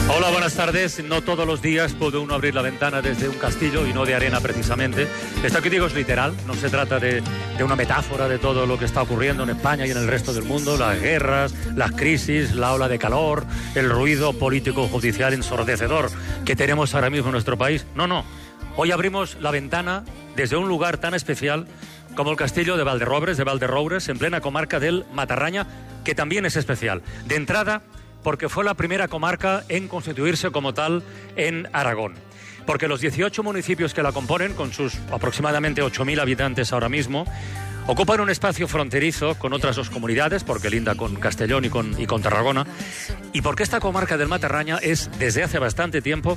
Hola, buenas tardes. No todos los días puede uno abrir la ventana desde un castillo y no de arena precisamente. Esto que digo es literal, no se trata de una metáfora de todo lo que está ocurriendo en España y en el resto del mundo, las guerras, las crisis, la ola de calor, el ruido político judicial ensordecedor que tenemos ahora mismo en nuestro país. No. Hoy abrimos la ventana desde un lugar tan especial como el castillo de Valderroures, en plena comarca del Matarraña, que también es especial. De entrada, porque fue la primera comarca en constituirse como tal en Aragón. Porque los 18 municipios que la componen, con sus aproximadamente 8.000 habitantes ahora mismo, ocupan un espacio fronterizo con otras dos comunidades, porque linda con Castellón y con Tarragona, y porque esta comarca del Matarraña es, desde hace bastante tiempo,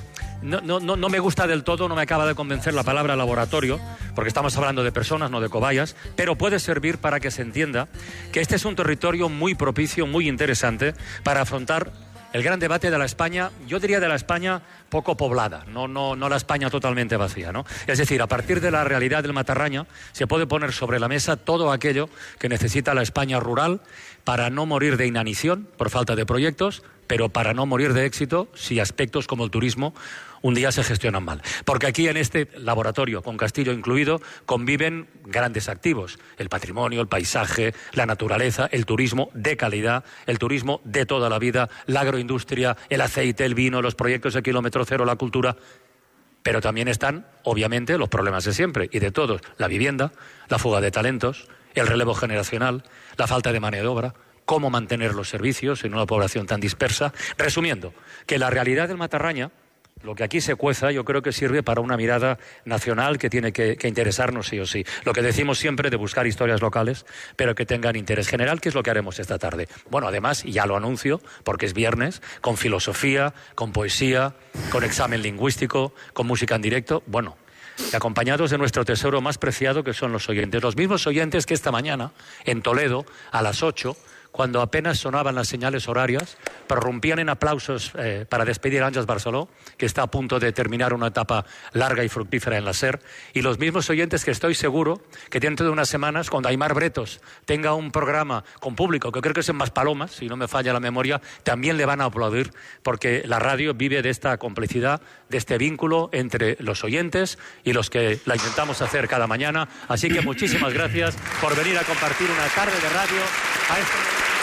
no me gusta del todo, no me acaba de convencer la palabra laboratorio, porque estamos hablando de personas, no de cobayas, pero puede servir para que se entienda que este es un territorio muy propicio, muy interesante para afrontar el gran debate de la España, yo diría de la España poco poblada, no la España totalmente vacía, ¿no? Es decir, a partir de la realidad del Matarraña se puede poner sobre la mesa todo aquello que necesita la España rural para no morir de inanición por falta de proyectos, pero para no morir de éxito si aspectos como el turismo un día se gestionan mal. Porque aquí en este laboratorio, con Castillo incluido, conviven grandes activos. El patrimonio, el paisaje, la naturaleza, el turismo de calidad, el turismo de toda la vida, la agroindustria, el aceite, el vino, los proyectos de kilómetro cero, la cultura. Pero también están, obviamente, los problemas de siempre y de todos. La vivienda, la fuga de talentos, el relevo generacional, la falta de mano de obra, cómo mantener los servicios en una población tan dispersa. Resumiendo, que la realidad del Matarraña, lo que aquí se cueza, yo creo que sirve para una mirada nacional que tiene que interesarnos sí o sí. Lo que decimos siempre de buscar historias locales, pero que tengan interés general, que es lo que haremos esta tarde. Bueno, además, y ya lo anuncio, porque es viernes, con filosofía, con poesía, con examen lingüístico, con música en directo, bueno, y acompañados de nuestro tesoro más preciado, que son los oyentes. Los mismos oyentes que esta mañana, en Toledo, a las 8, cuando apenas sonaban las señales horarias, prorrumpían en aplausos para despedir a Àngels Barceló, que está a punto de terminar una etapa larga y fructífera en la SER, y los mismos oyentes que estoy seguro que dentro de unas semanas, cuando Aimar Bretos tenga un programa con público, que creo que es en Maspalomas, si no me falla la memoria, también le van a aplaudir, porque la radio vive de esta complicidad, de este vínculo entre los oyentes y los que la intentamos hacer cada mañana. Así que muchísimas gracias por venir a compartir una tarde de radio a este...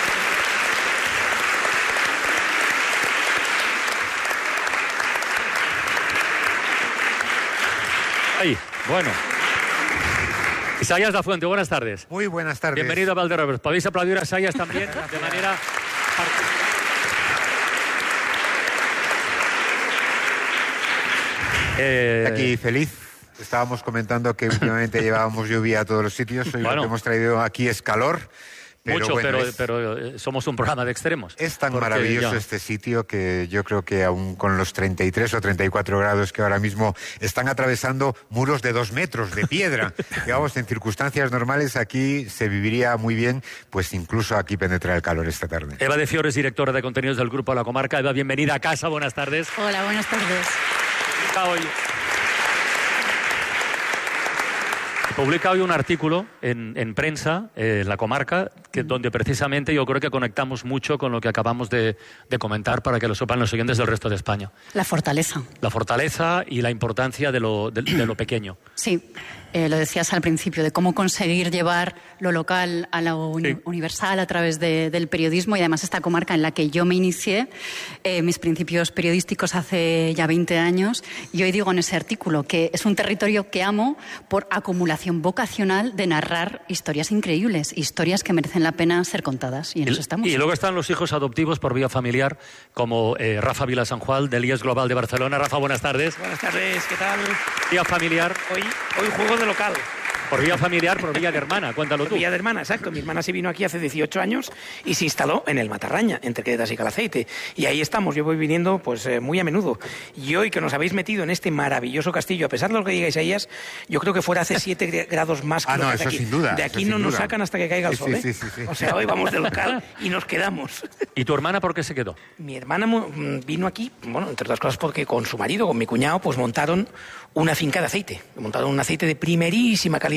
Ahí, bueno. Isaías La Fuente, buenas tardes. Muy buenas tardes. Bienvenido a Valderrobles. ¿Podéis aplaudir a Isaías también de manera... Aquí feliz. Estábamos comentando que últimamente llevábamos lluvia a todos los sitios. Hoy lo que hemos traído aquí es calor. Pero mucho, bueno, pero somos un programa de extremos. Es tan maravilloso este sitio que yo creo que aún con los 33 o 34 grados que ahora mismo están atravesando muros de 2 metros de piedra, digamos, en circunstancias normales aquí se viviría muy bien, pues incluso aquí penetra el calor esta tarde. Eva de Fiores, directora de contenidos del Grupo La Comarca. Eva, bienvenida a casa, buenas tardes. Hola, buenas tardes. Publica hoy un artículo en prensa, en La Comarca, donde precisamente yo creo que conectamos mucho con lo que acabamos de comentar para que lo sepan los oyentes del resto de España. La fortaleza. La fortaleza y la importancia de lo pequeño. Sí, lo decías al principio, de cómo conseguir llevar lo local a lo universal a través del periodismo, y además esta comarca en la que yo me inicié, mis principios periodísticos hace ya 20 años, y hoy digo en ese artículo que es un territorio que amo por acumulación vocacional de narrar historias increíbles, historias que merecen la pena ser contadas, y en eso estamos. Y luego están los hijos adoptivos por vía familiar, como Rafa Vila San Juan, del IES Global de Barcelona. Rafa, buenas tardes. Buenas tardes, ¿qué tal? Vía familiar. Hoy juego de local. Por vía familiar, por vía de hermana, cuéntalo tú. Por vía de hermana, exacto. Mi hermana se vino aquí hace 18 años y se instaló en el Matarraña, entre Quedas y Calaceite. Y ahí estamos, yo voy viniendo pues muy a menudo. Y hoy que nos habéis metido en este maravilloso castillo, a pesar de lo que digáis a ellas, yo creo que fuera hace 7 grados más que lo que hace aquí. Sin duda. De aquí no nos sacan hasta que caiga el sol, sí. O sea, hoy vamos de local y nos quedamos. ¿Y tu hermana por qué se quedó? Mi hermana vino aquí, bueno, entre otras cosas porque con su marido, con mi cuñado, pues montaron una finca de aceite. Montaron un aceite de primerísima calidad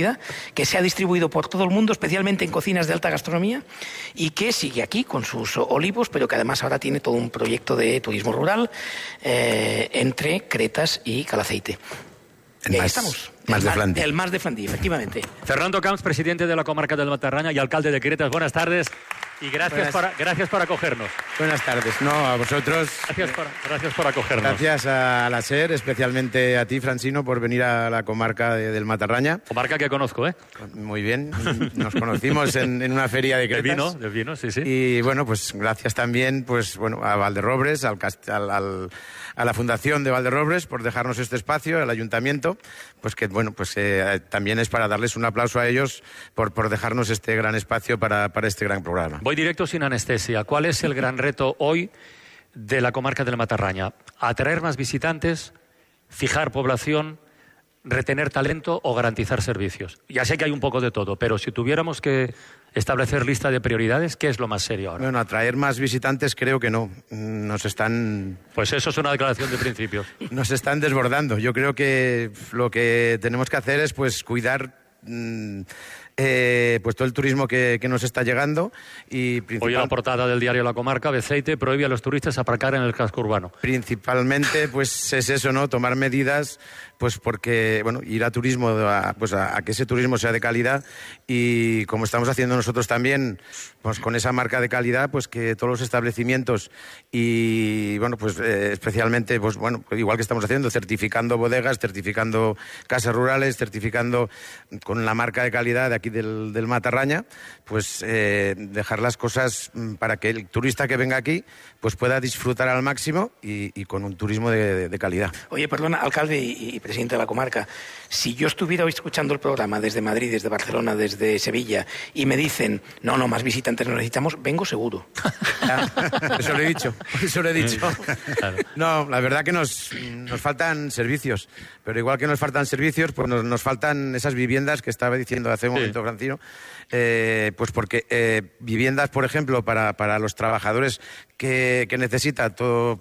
calidad, que se ha distribuido por todo el mundo, especialmente en cocinas de alta gastronomía, y que sigue aquí con sus olivos, pero que además ahora tiene todo un proyecto de turismo rural entre Cretas y Calaceite. Y ahí estamos. El Mas de Flandí, efectivamente. Fernando Camps, presidente de la comarca del Matarraña y alcalde de Cretas. Buenas tardes y gracias por acogernos. Buenas tardes. No, a vosotros. Gracias por acogernos. Gracias a la SER, especialmente a ti, Francino, por venir a la comarca del Matarraña. Comarca que conozco, ¿eh? Muy bien. Nos conocimos en una feria de Cretas. De vino, sí. Y bueno, pues gracias también a Valderrobres, a la Fundación de Valderrobres por dejarnos este espacio, al Ayuntamiento, pues que también es para darles un aplauso a ellos por dejarnos este gran espacio para este gran programa. Voy directo sin anestesia. ¿Cuál es el gran reto hoy de la comarca del Matarraña? ¿Atraer más visitantes, fijar población, retener talento o garantizar servicios? Ya sé que hay un poco de todo, pero si tuviéramos que establecer lista de prioridades, ¿qué es lo más serio ahora? Bueno, atraer más visitantes creo que no. Pues eso es una declaración de principios. Nos están desbordando. Yo creo que lo que tenemos que hacer es cuidar todo el turismo que nos está llegando. Hoy la portada del diario La Comarca, Beceite prohíbe a los turistas aparcar en el casco urbano. Principalmente es eso, ¿no? Tomar medidas, porque ir a turismo, a que ese turismo sea de calidad, y como estamos haciendo nosotros también, con esa marca de calidad, que todos los establecimientos y especialmente igual que estamos haciendo, certificando bodegas, certificando casas rurales, con la marca de calidad de aquí del Matarraña, dejar las cosas para que el turista que venga aquí pueda disfrutar al máximo y con un turismo de calidad. Oye, perdona, alcalde y presidente de la comarca, si yo estuviera hoy escuchando el programa desde Madrid, desde Barcelona, desde Sevilla, y me dicen, no, más visitantes no necesitamos, vengo seguro. Eso lo he dicho. Claro. No, la verdad que nos faltan servicios, pero igual que nos faltan servicios, nos faltan esas viviendas que estaba diciendo hace un momento Francino, porque viviendas, por ejemplo, para los trabajadores que necesita todo,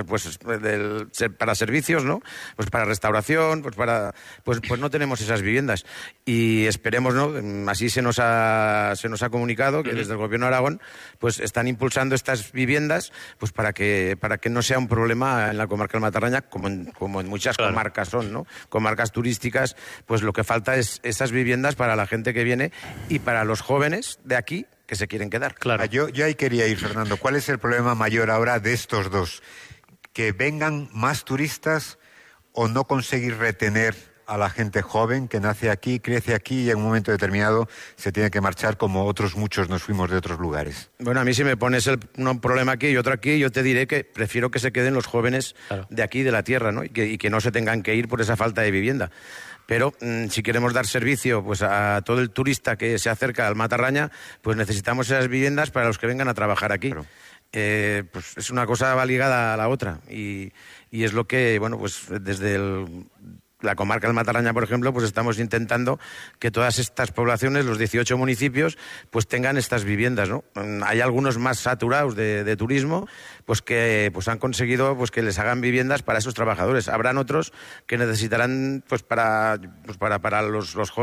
para servicios, ¿no? Para restauración, pues no tenemos esas viviendas, y esperemos, ¿no? Así se nos ha comunicado que desde el Gobierno de Aragón están impulsando estas viviendas para que no sea un problema en la comarca del Matarraña, como en muchas comarcas son, ¿no? Comarcas turísticas, lo que falta es esas viviendas para la gente que viene y para los jóvenes de aquí que se quieren quedar. Claro. Yo ahí quería ir, Fernando. ¿Cuál es el problema mayor ahora de estos dos? ¿Que vengan más turistas o no conseguir retener a la gente joven que nace aquí, crece aquí y en un momento determinado se tiene que marchar, como otros muchos nos fuimos de otros lugares? Bueno, a mí si me pones un problema aquí y otro aquí, yo te diré que prefiero que se queden los jóvenes de aquí, de la tierra, ¿no? Y que no se tengan que ir por esa falta de vivienda. Pero si queremos dar servicio a todo el turista que se acerca al Matarraña, necesitamos esas viviendas para los que vengan a trabajar aquí. Claro. Es una cosa va ligada a la otra, y es lo que, desde la comarca del Matarraña, por ejemplo, estamos intentando que todas estas poblaciones, los 18 municipios, tengan estas viviendas, ¿no? Hay algunos más saturados de turismo, que han conseguido que les hagan viviendas para esos trabajadores. Habrán otros que necesitarán para los jóvenes